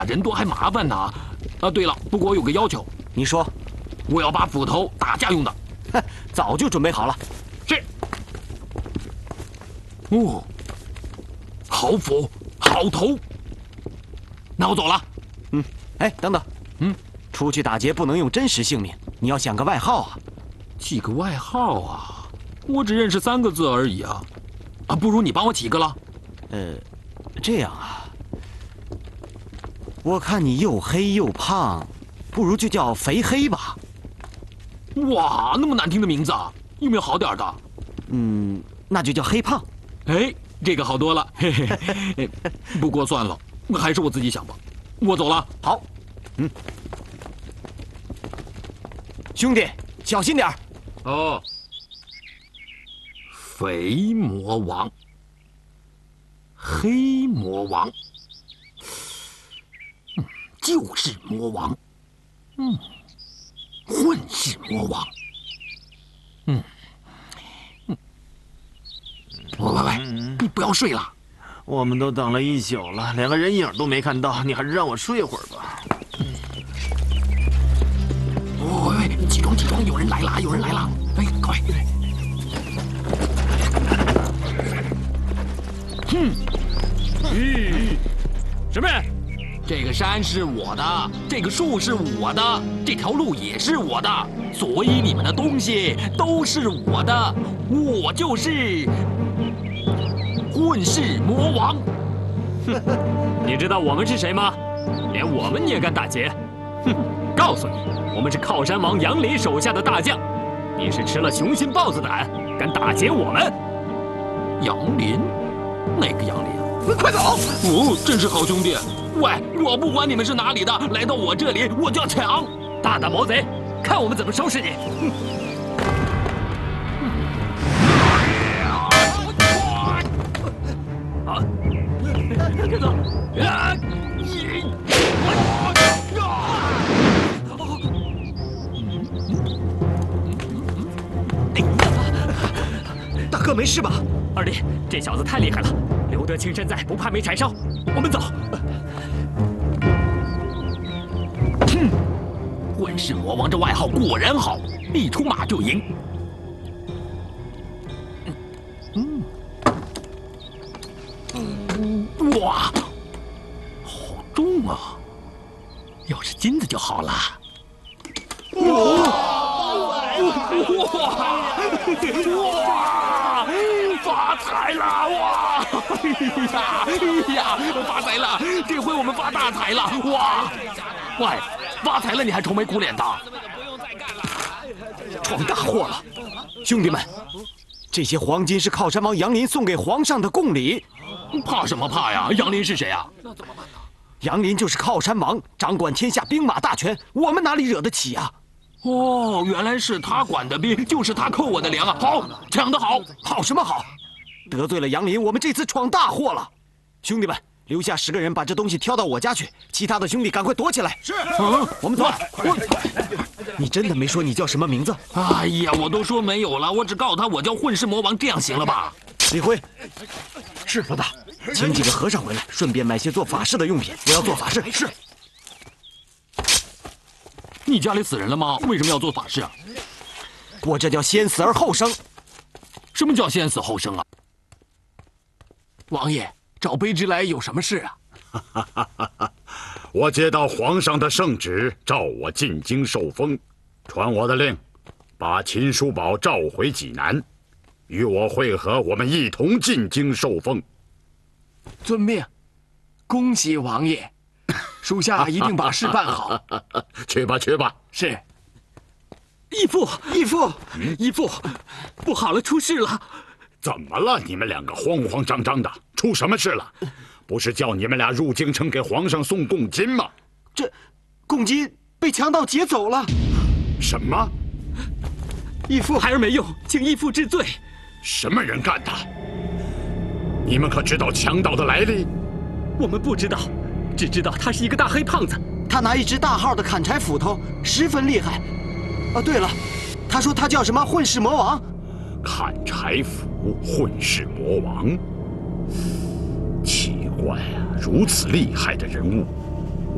人多还麻烦呢。啊，对了，不过我有个要求， 你说， 我要把斧头打架用的。 哼，早就准备好了。 是。哦，好斧，好头。那我走了。 嗯，哎，等等，出去打劫不能用真实姓名，你要想个外号啊。 起个外号啊？我只认识3个字而已啊。啊，不如你帮我起一个了。 这样啊，我看你又黑又胖，不如就叫肥黑吧。 哇，那么难听的名字啊，有没有好点的？ 那就叫黑胖。 哎，这个好多了。嘿嘿嘿。不过算了，还是我自己想吧。我走了。 好。兄弟，小心点儿。 哦。肥魔王，黑魔王，就是魔王，混世魔王，喂，你不要睡了。 我们都等了一宿了，连个人影都没看到，你还是让我睡会儿吧。 喂，起床起床，有人来了，有人来了！哎，快！ 什么人？ 这个山是我的，这个树是我的，这条路也是我的，所以你们的东西都是我的，我就是混世魔王。 你知道我们是谁吗？连我们你也敢打劫？哼！告诉你，我们是靠山王杨林手下的大将，你是吃了雄心豹子胆，敢打劫我们？ 杨林？哪个杨林啊？ 快走！ 哦，真是好兄弟。喂，我不管你们是哪里的，来到我这里我就要抢！ 大胆毛贼，看我们怎么收拾你！啊！别走！ 大哥没事吧？ 二弟，这小子太厉害了，留得青山在，不怕没柴烧。我们走。 混世魔王这外号果然好，一出马就赢。哇，好重啊！要是金子就好了。哇！发财了！哇！哎呀，发财了！这回我们发大财了！哇！喂，发财了你还愁眉苦脸的？ 闯大祸了！兄弟们，这些黄金是靠山王杨林送给皇上的贡礼。 怕什么怕呀？杨林是谁啊？那怎么办呢？ 杨林就是靠山王，掌管天下兵马大权，我们哪里惹得起啊？ 哦，原来是他管的兵，就是他扣我的粮啊！好，抢得好！ 好什么好？得罪了杨林，我们这次闯大祸了。兄弟们，留下10个人把这东西挑到我家去，其他的兄弟赶快躲起来。 是。 我们走。你真的没说你叫什么名字？ 哎呀，我都说没有了，我只告诉他我叫混世魔王，这样行了吧？ 李辉， 是老大， 请几个和尚回来，顺便买些做法事的用品。我要做法事。 是。 你家里死人了吗？为什么要做法事啊？ 我这叫先死而后生。 什么叫先死后生啊？ 王爷找卑职来有什么事啊？ 我接到皇上的圣旨，召我进京受封，传我的令，把秦叔宝召回济南，与我会合，我们一同进京受封。 遵命，恭喜王爷，属下一定把事办好。 去吧，去吧。 是。 义父，义父，义父，不好了，出事了！ 怎么了？你们两个慌慌张张的，出什么事了？不是叫你们俩入京城给皇上送贡金吗？ 这贡金被强盗劫走了。 什么？ 义父孩儿没用，请义父治罪。 什么人干的？你们可知道强盗的来历？ 我们不知道，只知道他是一个大黑胖子。 他拿一只大号的砍柴斧头，十分厉害。哦，对了，他说他叫什么混世魔王？ 砍柴斧，混世魔王。奇怪啊，如此厉害的人物，